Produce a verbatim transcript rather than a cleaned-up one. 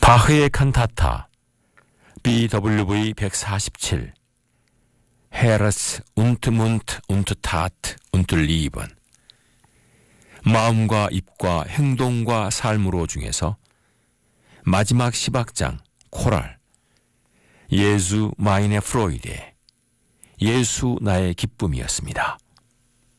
바흐의 칸타타 비 더블유 브이 백사십칠 헤르스 운트 문트 운트 타트 운트 리번 마음과 입과 행동과 삶으로 중에서 마지막 십 악장 코랄 예수 마이네 프로이데 예수 나의 기쁨이었습니다.